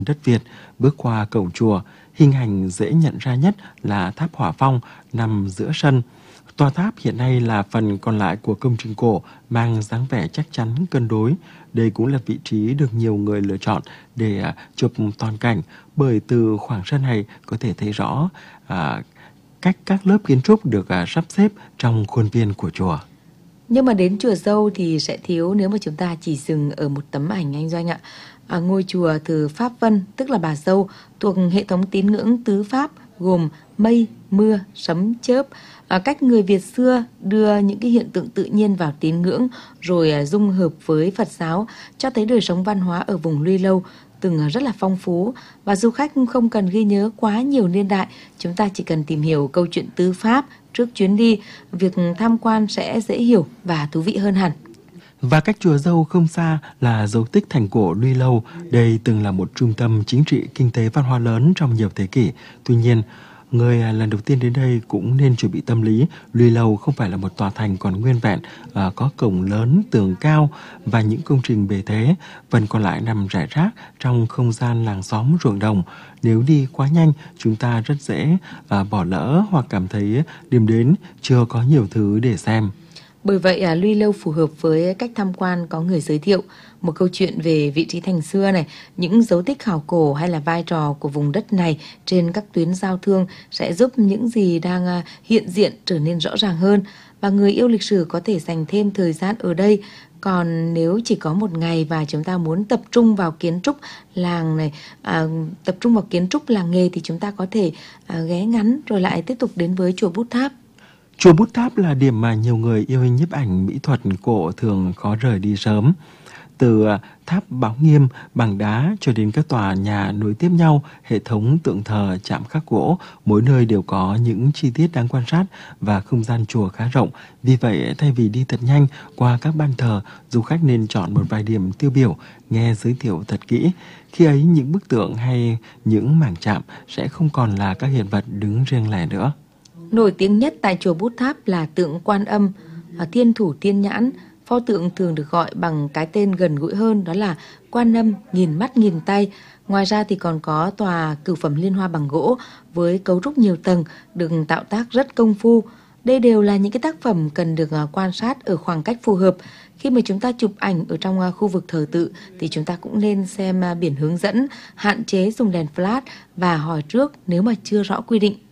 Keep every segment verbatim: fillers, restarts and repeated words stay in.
đất Việt. Bước qua cổng chùa, hình ảnh dễ nhận ra nhất là tháp Hỏa Phong nằm giữa sân. Tòa tháp hiện nay là phần còn lại của công trình cổ, mang dáng vẻ chắc chắn cân đối. Đây cũng là vị trí được nhiều người lựa chọn để uh, chụp toàn cảnh, bởi từ khoảng sân này có thể thấy rõ uh, cách các lớp kiến trúc được uh, sắp xếp trong khuôn viên của chùa. Nhưng mà đến chùa Dâu thì sẽ thiếu nếu mà chúng ta chỉ dừng ở một tấm ảnh anh Doanh ạ. À, ngôi chùa Từ Pháp Vân, tức là Bà Dâu, thuộc hệ thống tín ngưỡng tứ pháp gồm mây, mưa, sấm, chớp. À, cách người Việt xưa đưa những cái hiện tượng tự nhiên vào tín ngưỡng rồi à, dung hợp với Phật giáo, cho thấy đời sống văn hóa ở vùng Luy Lâu từng rất là phong phú. Và du khách không cần ghi nhớ quá nhiều niên đại, chúng ta chỉ cần tìm hiểu câu chuyện tứ pháp trước chuyến đi, việc tham quan sẽ dễ hiểu và thú vị hơn hẳn. Và cách chùa Dâu không xa là dấu tích thành cổ Luy Lâu. Đây từng là một trung tâm chính trị, kinh tế, văn hóa lớn trong nhiều thế kỷ. Tuy nhiên, người lần đầu tiên đến đây cũng nên chuẩn bị tâm lý. Luy Lâu không phải là một tòa thành còn nguyên vẹn, à, có cổng lớn, tường cao và những công trình bề thế. Phần còn lại nằm rải rác trong không gian làng xóm ruộng đồng. Nếu đi quá nhanh, chúng ta rất dễ à, bỏ lỡ hoặc cảm thấy điểm đến chưa có nhiều thứ để xem. Bởi vậy, à, Luy Lâu phù hợp với cách tham quan có người giới thiệu một câu chuyện về vị trí thành xưa này, những dấu tích khảo cổ hay là vai trò của vùng đất này trên các tuyến giao thương sẽ giúp những gì đang à, hiện diện trở nên rõ ràng hơn, và người yêu lịch sử có thể dành thêm thời gian ở đây. Còn nếu chỉ có một ngày và chúng ta muốn tập trung vào kiến trúc làng này, à, tập trung vào kiến trúc làng nghề thì chúng ta có thể à, ghé ngắn rồi lại tiếp tục đến với chùa Bút Tháp. Chùa Bút Tháp là điểm mà nhiều người yêu nhiếp ảnh mỹ thuật cổ thường khó rời đi sớm. Từ tháp Báo Nghiêm bằng đá cho đến các tòa nhà nối tiếp nhau, hệ thống tượng thờ, chạm khắc gỗ, mỗi nơi đều có những chi tiết đáng quan sát và không gian chùa khá rộng. Vì vậy, thay vì đi thật nhanh qua các ban thờ, du khách nên chọn một vài điểm tiêu biểu, nghe giới thiệu thật kỹ. Khi ấy, những bức tượng hay những mảng chạm sẽ không còn là các hiện vật đứng riêng lẻ nữa. Nổi tiếng nhất tại chùa Bút Tháp là tượng Quan Âm, thiên thủ thiên nhãn. Pho tượng thường được gọi bằng cái tên gần gũi hơn, đó là Quan Âm nghìn mắt nghìn tay. Ngoài ra thì còn có tòa cửu phẩm liên hoa bằng gỗ với cấu trúc nhiều tầng, được tạo tác rất công phu. Đây đều là những cái tác phẩm cần được quan sát ở khoảng cách phù hợp. Khi mà chúng ta chụp ảnh ở trong khu vực thờ tự thì chúng ta cũng nên xem biển hướng dẫn, hạn chế dùng đèn flash và hỏi trước nếu mà chưa rõ quy định.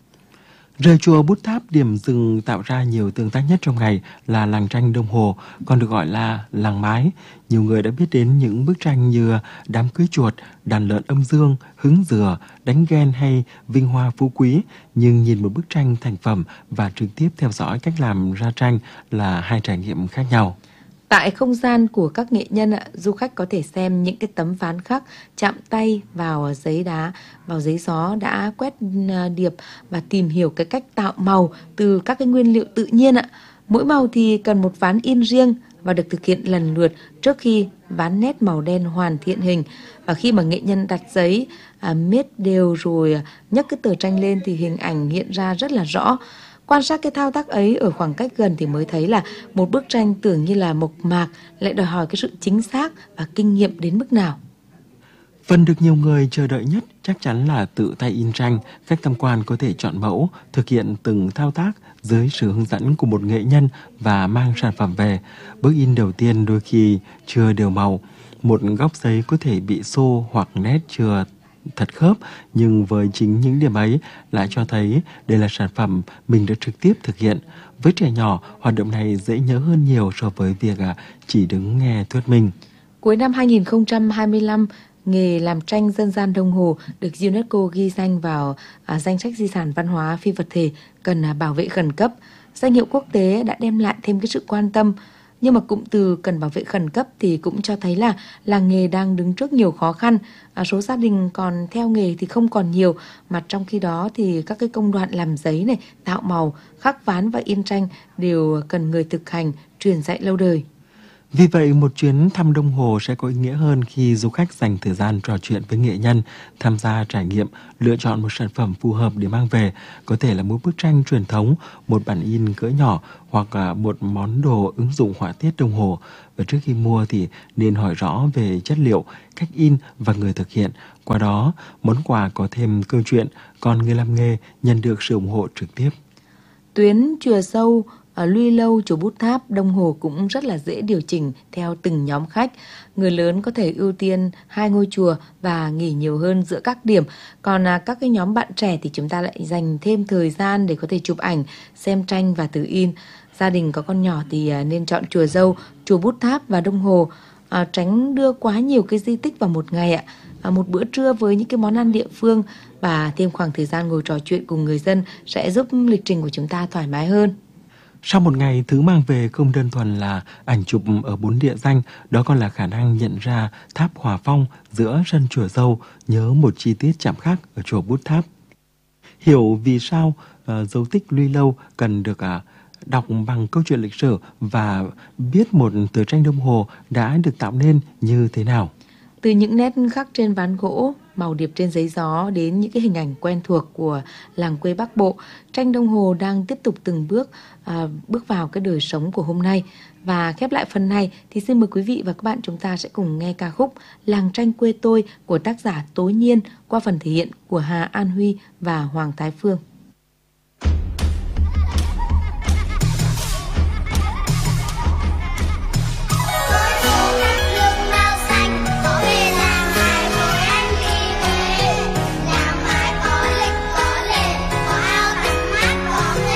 Rời chùa Bút Tháp, điểm dừng tạo ra nhiều tương tác nhất trong ngày là làng tranh Đông Hồ, còn được gọi là làng Mái. Nhiều người đã biết đến những bức tranh như Đám cưới chuột, Đàn lợn âm dương, Hứng dừa, Đánh ghen hay Vinh hoa phú quý. Nhưng nhìn một bức tranh thành phẩm và trực tiếp theo dõi cách làm ra tranh là hai trải nghiệm khác nhau. Tại không gian của các nghệ nhân, du khách có thể xem những cái tấm ván khắc, chạm tay vào giấy đá, vào giấy gió đã quét điệp và tìm hiểu cái cách tạo màu từ các cái nguyên liệu tự nhiên ạ. Mỗi màu thì cần một ván in riêng và được thực hiện lần lượt trước khi ván nét màu đen hoàn thiện hình. Và khi mà nghệ nhân đặt giấy, à, miết đều rồi nhấc cái tờ tranh lên thì hình ảnh hiện ra rất là rõ. Quan sát cái thao tác ấy ở khoảng cách gần thì mới thấy là một bức tranh tưởng như là mộc mạc lại đòi hỏi cái sự chính xác và kinh nghiệm đến mức nào. Phần được nhiều người chờ đợi nhất chắc chắn là tự tay in tranh. Khách tham quan có thể chọn mẫu, thực hiện từng thao tác dưới sự hướng dẫn của một nghệ nhân và mang sản phẩm về. Bước in đầu tiên đôi khi chưa đều màu. Một góc giấy có thể bị xô hoặc nét chưa thật khớp, nhưng với chính những điểm ấy lại cho thấy đây là sản phẩm mình đã trực tiếp thực hiện. Với trẻ nhỏ, hoạt động này dễ nhớ hơn nhiều so với việc chỉ đứng nghe thuyết minh. Cuối năm hai nghìn không trăm hai mươi lăm, nghề làm tranh dân gian Đông Hồ được UNESCO ghi danh vào à, danh sách di sản văn hóa phi vật thể cần à, bảo vệ khẩn cấp. Danh hiệu quốc tế đã đem lại thêm cái sự quan tâm. Nhưng mà cụm từ cần bảo vệ khẩn cấp thì cũng cho thấy là làng nghề đang đứng trước nhiều khó khăn. À, số gia đình còn theo nghề thì không còn nhiều, mà trong khi đó thì các cái công đoạn làm giấy này, tạo màu, khắc ván và in tranh đều cần người thực hành, truyền dạy lâu đời. Vì vậy, một chuyến thăm Đông Hồ sẽ có ý nghĩa hơn khi du khách dành thời gian trò chuyện với nghệ nhân, tham gia trải nghiệm, lựa chọn một sản phẩm phù hợp để mang về, có thể là một bức tranh truyền thống, một bản in cỡ nhỏ hoặc là một món đồ ứng dụng họa tiết đồng hồ. Và trước khi mua thì nên hỏi rõ về chất liệu, cách in và người thực hiện. Qua đó, món quà có thêm câu chuyện, còn người làm nghề nhận được sự ủng hộ trực tiếp. Tuyến Chùa Dâu, ở Luy Lâu, Chùa Bút Tháp, Đông Hồ cũng rất là dễ điều chỉnh theo từng nhóm khách. Người lớn có thể ưu tiên hai ngôi chùa và nghỉ nhiều hơn giữa các điểm. Còn à, các cái nhóm bạn trẻ thì chúng ta lại dành thêm thời gian để có thể chụp ảnh, xem tranh và tự in. Gia đình có con nhỏ thì à, nên chọn Chùa Dâu, Chùa Bút Tháp và Đông Hồ. À, tránh đưa quá nhiều cái di tích vào một ngày ạ. À, một bữa trưa với những cái món ăn địa phương và thêm khoảng thời gian ngồi trò chuyện cùng người dân sẽ giúp lịch trình của chúng ta thoải mái hơn. Sau một ngày, thứ mang về không đơn thuần là ảnh chụp ở bốn địa danh, đó còn là khả năng nhận ra tháp Hòa Phong giữa sân Chùa Dâu, nhớ một chi tiết chạm khắc ở chùa Bút Tháp. Hiểu vì sao uh, dấu tích Luy Lâu cần được uh, đọc bằng câu chuyện lịch sử và biết một tờ tranh Đông Hồ đã được tạo nên như thế nào. Từ những nét khắc trên ván gỗ, màu điệp trên giấy gió đến những cái hình ảnh quen thuộc của làng quê Bắc Bộ, tranh Đông Hồ đang tiếp tục từng bước à, bước vào cái đời sống của hôm nay. Và khép lại phần này thì xin mời quý vị và các bạn chúng ta sẽ cùng nghe ca khúc Làng tranh quê tôi của tác giả Tố Nhiên qua phần thể hiện của Hà An Huy và Hoàng Thái Phương.